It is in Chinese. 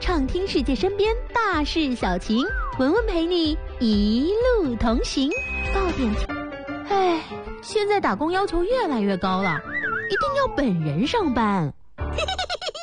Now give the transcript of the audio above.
畅听世界身边大事小情，文文陪你一路同行。到点听，哎，现在打工要求越来越高了，一定要本人上班。